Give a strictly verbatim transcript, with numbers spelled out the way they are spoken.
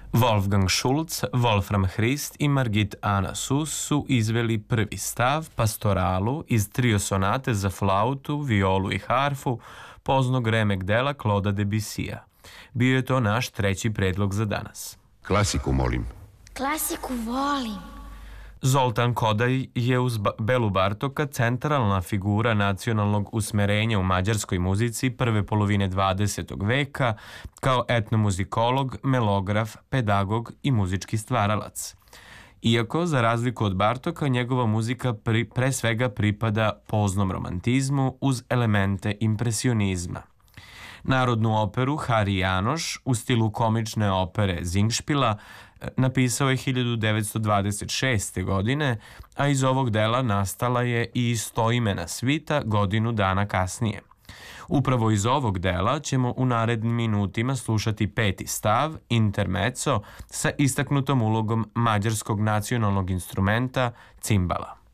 Wolfgang Schulz, Wolfram Hrist i Margit Anna Suss su izveli prvi stav, pastoralu iz trio sonate za flautu, violu i harfu, poznog remek dela Claude'a Debussija. Bio je to naš treći predlog za danas. Klasiku, molim. Klasiku volim. Zoltan Kodaj je uz Belu Bartoka centralna figura nacionalnog usmerenja u mađarskoj muzici prve polovine dvadesetog veka kao etnomuzikolog, melograf, pedagog i muzički stvaralac. Iako, za razliku od Bartoka, njegova muzika pri, pre svega pripada poznom romantizmu uz elemente impresionizma. Narodnu operu Hari Janoš u stilu komične opere Zingšpila napisao je hiljadu devetsto dvadeset šeste. godine, a iz ovog dela nastala je i istoimena svita godinu dana kasnije. Upravo iz ovog dela ćemo u narednim minutima slušati peti stav, intermezzo, sa istaknutom ulogom mađarskog nacionalnog instrumenta cimbala.